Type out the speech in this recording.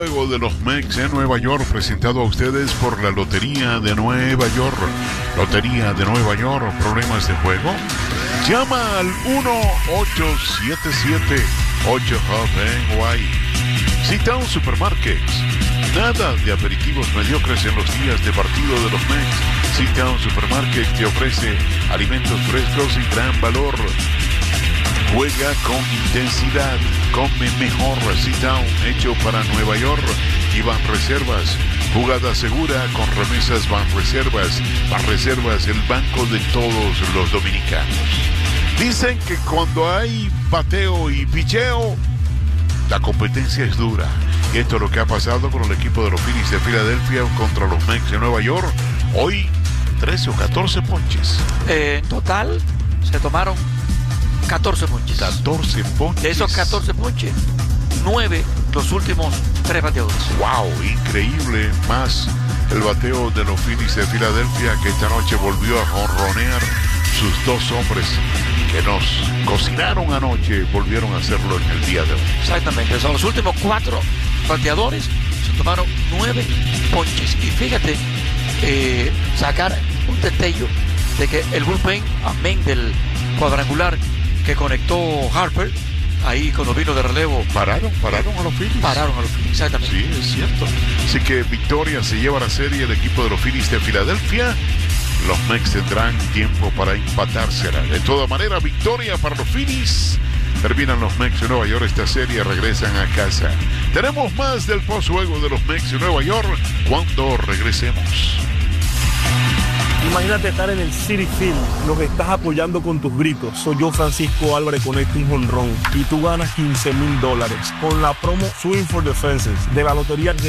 Juego de los Mets en Nueva York, presentado a ustedes por la Lotería de Nueva York. Lotería de Nueva York, ¿problemas de juego? Llama al 1-877-8-HOP-NY. Sit-Down Supermarkets. Nada de aperitivos mediocres en los días de partido de los Mets. Sit-Down Supermarket te ofrece alimentos frescos y gran valor. Juega con intensidad, come mejor. Sit-Down, hecho para Nueva York. Y Banreservas, jugada segura con remesas Banreservas. Banreservas, el banco de todos los dominicanos. Dicen que cuando hay bateo y picheo, la competencia es dura. Y esto es lo que ha pasado con el equipo de los Phillies de Filadelfia contra los Mets de Nueva York. Hoy, 13 o 14 ponches. En total, se tomaron 14 ponches. 14 ponches. De esos 14 ponches, 9 los últimos 3 bateadores. ¡Wow! Increíble. Más el bateo de los Phillies de Filadelfia, que esta noche volvió a jonronear. Sus dos hombres que nos cocinaron anoche volvieron a hacerlo en el día de hoy. Exactamente. Son los últimos 4 bateadores. Se tomaron 9 ponches. Y fíjate, sacar un destello de que el bullpen, amén del cuadrangular que conectó Harper, ahí cuando vino de relevo. Pararon a los Phillies. Pararon a los Phillies, exactamente. Sí, es cierto. Así que victoria se lleva la serie el equipo de los Phillies de Filadelfia. Los Mets tendrán tiempo para empatársela. De toda manera, victoria para los Phillies. Terminan los Mets de Nueva York esta serie, regresan a casa. Tenemos más del postjuego de los Mets de Nueva York cuando regresemos. Imagínate estar en el Citi Field, lo que estás apoyando con tus gritos. Soy yo, Francisco Álvarez, conecto un jonrón y tú ganas $15,000 con la promo Swing for the Fences de la Lotería de